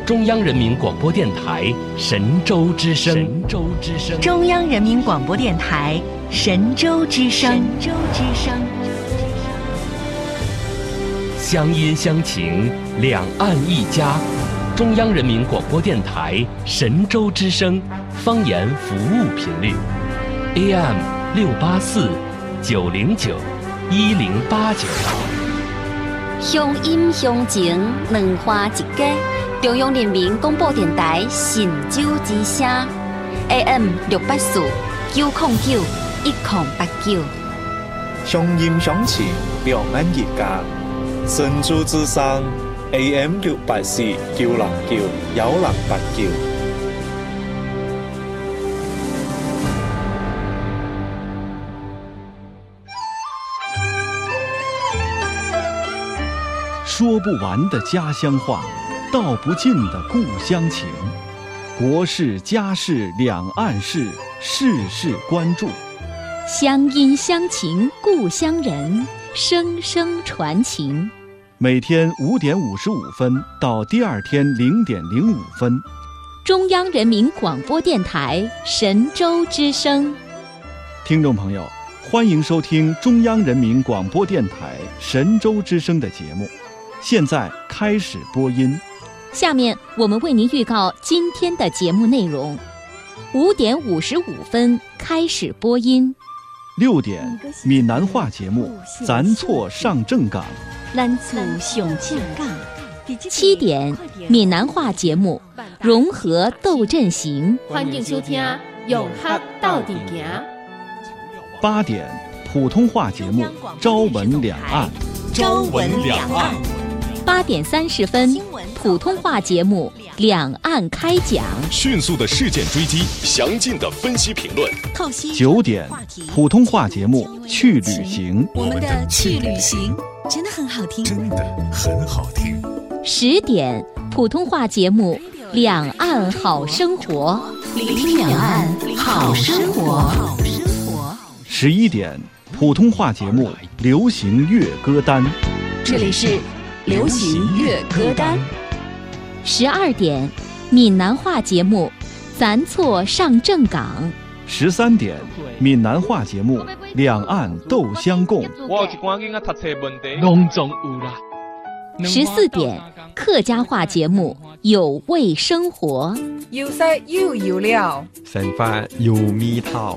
中央人民广播电台神州之声。神州之声。 中央人民广播电台神州之声。神州之声。 乡音乡情，两岸一家。中央人民广播电台神州之声方言服务频率 AM 684 909 1089。 乡音乡情，两花一家。中央人民广播电台神州之声 AM 684 909 1089。 乡音乡情，两岸一家。神州之声 AM 684 909 1089。 说不完的家乡话，道不尽的故乡情，国事家事两岸事，事事关注。 乡音乡情故乡人，声声传情。 每天5点55分到第二天0点05分， 中央人民广播电台神州之声。 听众朋友，欢迎收听中央人民广播电台神州之声的节目，现在开始播音。 下面我们为您预告今天的节目内容：5点55分开始播音 ；6点闽南话节目《咱错上正港》； 咱错上正港；7点闽南话节目《融合斗阵行》。 欢迎收听《融合斗阵行》。 8点普通话节目《朝闻两岸》。 朝闻两岸。 8点30分，普通话节目《两岸开讲》， 迅速的事件追击，详尽的分析评论。 9点，普通话节目《去旅行》， 我们的去旅行真的很好听， 真的很好听。 10点，普通话节目《两岸好生活》， 聆听两岸好生活。 11点，普通话节目《流行乐歌单》， 这里是流行乐歌单。 12点，闽南话节目《咱错上正港》。 13点，闽南话节目《两岸斗相共》。 14点，客家话节目《有味生活》。 有色又有料， 生活有味道。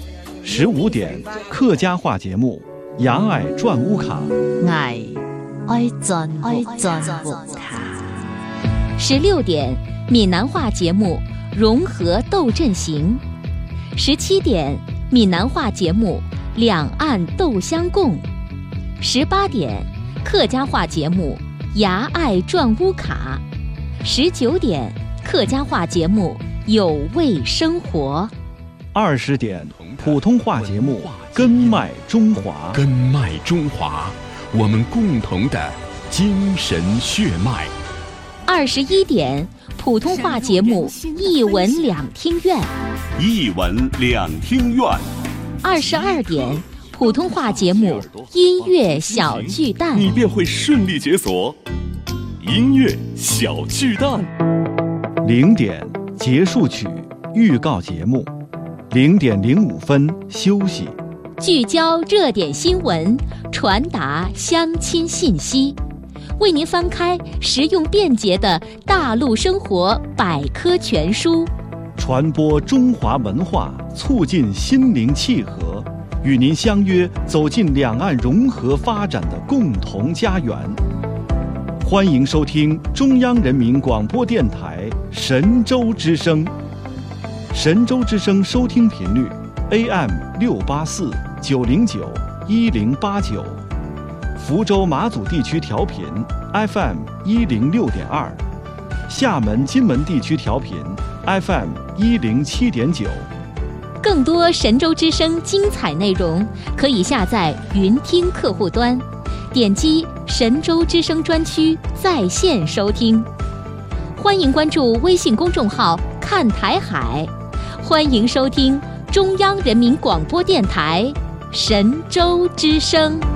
15点，客家话节目《牙爱转乌卡》。 爱转乌卡。16点，闽南话节目《融合斗阵行》。17点，闽南话节目《两岸斗相共》。18点，客家话节目《牙爱转乌卡》。19点，客家话节目《有味生活》。 20点，普通话节目《根脉中华》。 根脉中华，我们共同的精神血脉。 21点，普通话节目《一文两厅院》。 一文两厅院。 22点，普通话节目《音乐小巨蛋》。 你便会顺利解锁音乐小巨蛋。 0点，结束曲预告节目。0点05分休息。 聚焦热点新闻，传达乡亲信息，为您翻开实用便捷的大陆生活百科全书， 传播中华文化，促进心灵契合，与您相约走进两岸融合发展的共同家园。欢迎收听中央人民广播电台神州之声。神州之声收听频率 AM 684 909 1089，福州马祖地区调频 FM 106.2，厦门金门地区调频 FM 107.9。 更多神州之声精彩内容，可以下载云听客户端，点击神州之声专区在线收听。欢迎关注微信公众号看台海，欢迎收听中央人民广播电台神州之声。